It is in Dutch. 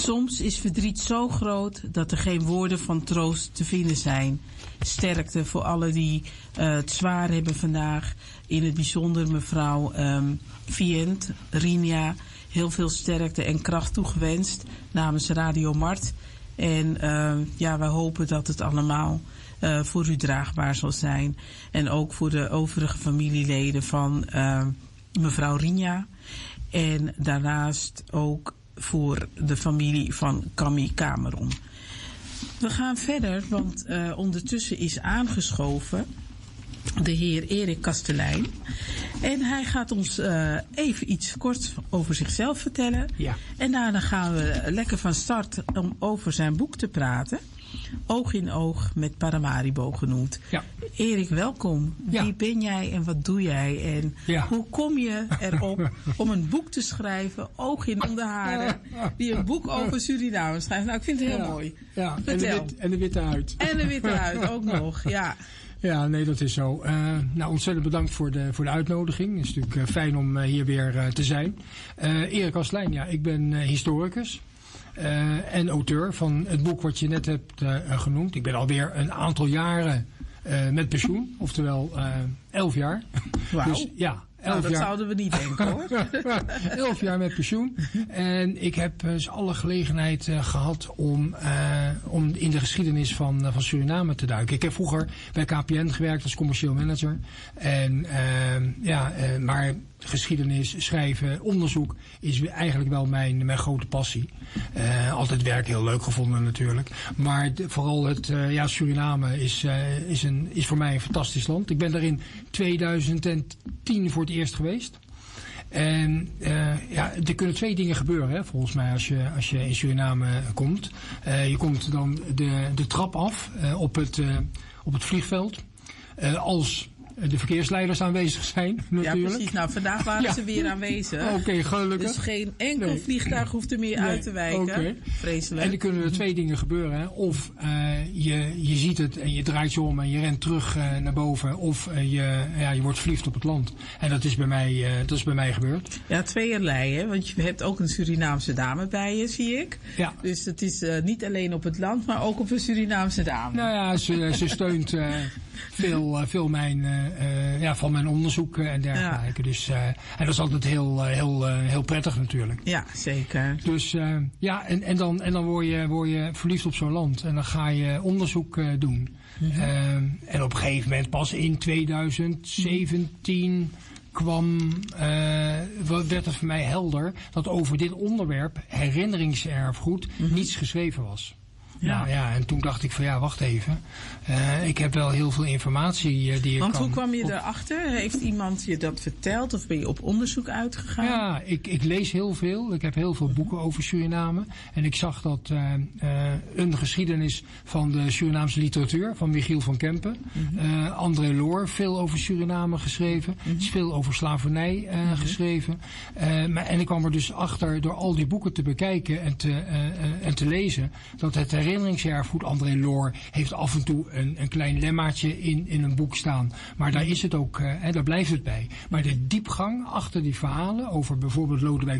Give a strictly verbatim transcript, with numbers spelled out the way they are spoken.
Soms is verdriet zo groot dat er geen woorden van troost te vinden zijn. Sterkte voor allen die uh, het zwaar hebben vandaag. In het bijzonder mevrouw um, Vient, Rinja. Heel veel sterkte en kracht toegewenst namens Radio Mart. En uh, ja, we hopen dat het allemaal uh, voor u draagbaar zal zijn. En ook voor de overige familieleden van uh, mevrouw Rinja. En daarnaast ook voor de familie van Camille Cameron. We gaan verder, want uh, ondertussen is aangeschoven de heer Erik Kastelein. En hij gaat ons uh, even iets kort over zichzelf vertellen. Ja. En daarna gaan we lekker van start om over zijn boek te praten. Oog in oog met Paramaribo genoemd. Ja. Erik, welkom. Ja. Wie ben jij en wat doe jij? En ja. hoe kom je erop om een boek te schrijven, Oog in de haren, die een boek over Suriname schrijft? Nou, ik vind het heel ja. mooi. Ja. En, de Vertel. wit, en de witte huid. En de witte huid, ook nog, ja. Ja, nee, dat is zo. Uh, nou, ontzettend bedankt voor de, voor de uitnodiging. Het is natuurlijk uh, fijn om uh, hier weer uh, te zijn. Uh, Erik Kastelein, ja, ik ben uh, historicus. Uh, en auteur van het boek wat je net hebt uh, genoemd. Ik ben alweer een aantal jaren uh, met pensioen. Oftewel uh, elf jaar. Wauw. Dus, ja, nou, dat jaar. zouden we niet denken, hoor. Elf jaar met pensioen. En ik heb dus alle gelegenheid uh, gehad om, uh, om in de geschiedenis van, uh, van Suriname te duiken. Ik heb vroeger bij K P N gewerkt als commercieel manager. En uh, ja, uh, maar geschiedenis, schrijven, onderzoek is eigenlijk wel mijn, mijn grote passie. Uh, altijd werk heel leuk gevonden natuurlijk. Maar de, vooral het uh, ja, Suriname is, uh, is, een, is voor mij een fantastisch land. Ik ben daar in tweeduizend tien voor het eerst geweest. En uh, ja, er kunnen twee dingen gebeuren, hè, volgens mij, als je, als je in Suriname komt. Uh, je komt dan de, de trap af uh, op, het, uh, op het vliegveld. Uh, als de verkeersleiders aanwezig zijn, natuurlijk. Ja, precies. Nou, vandaag waren ja. ze weer aanwezig. Oké, okay, gelukkig. Dus geen enkel nee. vliegtuig hoeft er meer nee. uit te wijken. Okay. Vreselijk. En er kunnen er twee dingen gebeuren. Hè. Of uh, je, je ziet het en je draait je om en je rent terug uh, naar boven. Of uh, je, ja, je wordt verliefd op het land. En dat is bij mij, uh, dat is bij mij gebeurd. Ja, tweeërlei, hè. Want je hebt ook een Surinaamse dame bij je, zie ik. Ja. Dus het is uh, niet alleen op het land, maar ook op een Surinaamse dame. Nou ja, ze, ze steunt uh, veel, uh, veel mijn... Uh, Uh, ja, van mijn onderzoek en dergelijke. Ja. Dus, uh, en dat is altijd heel, uh, heel, uh, heel prettig natuurlijk. Ja, zeker. Dus uh, ja, en, en dan, en dan word, je, word je verliefd op zo'n land. En dan ga je onderzoek uh, doen. Mm-hmm. uh, en op een gegeven moment, pas in tweeduizend zeventien... kwam, uh, werd het voor mij helder dat over dit onderwerp, herinneringserfgoed, mm-hmm. niets geschreven was. Ja. Nou ja, en toen dacht ik van ja, wacht even. Uh, ik heb wel heel veel informatie uh, die ik Want kan... hoe kwam je op... erachter? Heeft iemand je dat verteld of ben je op onderzoek uitgegaan? Ja, ik, ik lees heel veel. Ik heb heel veel boeken over Suriname. En ik zag dat uh, uh, een geschiedenis van de Surinaamse literatuur van Michiel van Kempen. Mm-hmm. Uh, André Loor, veel over Suriname geschreven. Mm-hmm. Is veel over slavernij uh, mm-hmm. geschreven. Uh, maar, en ik kwam er dus achter door al die boeken te bekijken en te, uh, uh, en te lezen dat het herinneringserfgoed, André Loor heeft af en toe een, een klein lemmaatje in, in een boek staan. Maar daar is het ook, uh, hè, daar blijft het bij. Maar de diepgang achter die verhalen over bijvoorbeeld Lodewijk